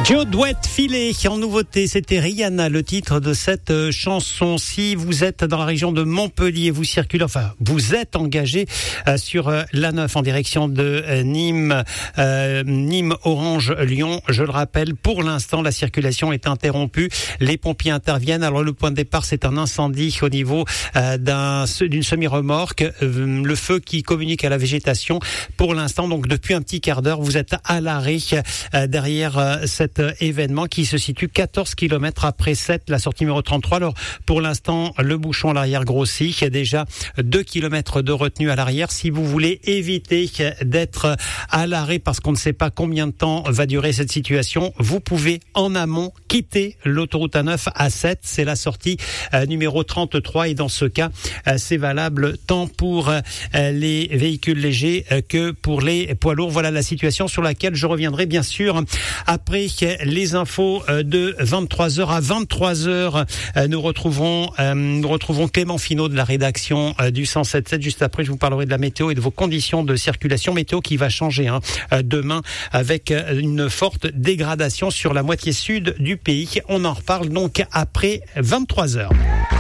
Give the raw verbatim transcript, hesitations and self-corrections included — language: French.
Joe doit filer en nouveauté, c'était Rihanna, le titre de cette chanson. Si vous êtes dans la région de Montpellier, vous circulez, enfin vous êtes engagé euh, sur euh, l'A neuf en direction de euh, Nîmes, euh, Nîmes, Orange, Lyon. Je le rappelle, pour l'instant la circulation est interrompue. Les pompiers interviennent. Alors le point de départ, c'est un incendie au niveau euh, d'un, d'une semi-remorque. Euh, le feu qui communique à la végétation. Pour l'instant, donc depuis un petit quart d'heure, vous êtes à l'arrêt euh, derrière euh, cet événement qui se situe quatorze kilomètres après Sète, la sortie numéro trente-trois. Alors, pour l'instant, le bouchon à l'arrière grossit. Il y a déjà deux kilomètres de retenue à l'arrière. Si vous voulez éviter d'être à l'arrêt parce qu'on ne sait pas combien de temps va durer cette situation, vous pouvez en amont quitter l'autoroute A neuf à Sète. C'est la sortie euh, numéro trente-trois et dans ce cas, euh, c'est valable tant pour euh, les véhicules légers euh, que pour les poids lourds. Voilà la situation sur laquelle je reviendrai bien sûr après les infos de vingt-trois heures à vingt-trois heures. Nous retrouverons, nous retrouverons Clément Finot de la rédaction du cent sept sept. Juste après, je vous parlerai de la météo et de vos conditions de circulation. Météo qui va changer hein, demain avec une forte dégradation sur la moitié sud du pays. On en reparle donc après vingt-trois heures.